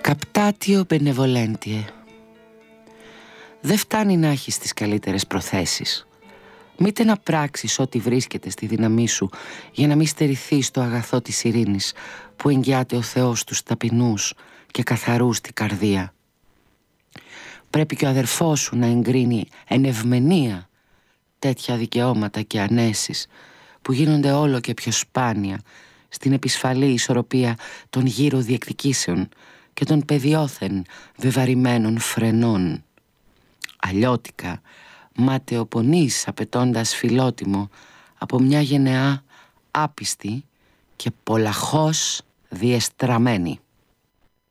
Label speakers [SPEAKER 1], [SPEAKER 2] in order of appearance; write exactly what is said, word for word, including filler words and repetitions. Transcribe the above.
[SPEAKER 1] Captatio benevolentie. Δεν φτάνει να έχεις τις καλύτερες προθέσεις. Μήτε να πράξεις ό,τι βρίσκεται στη δύναμή σου για να μην στερηθείς το αγαθό της ειρήνης που εγγυάται ο Θεός τους ταπεινούς και καθαρούς την καρδία. Πρέπει και ο αδερφός σου να εγκρίνει εν ευμενία τέτοια δικαιώματα και ανέσεις που γίνονται όλο και πιο σπάνια στην επισφαλή ισορροπία των γύρω διεκδικήσεων και των παιδιόθεν βεβαρημένων φρενών. Αλλιώτικα, ματαιοπονείς απαιτώντας φιλότιμο από μια γενεά άπιστη και πολλαχώς διεστραμμένη.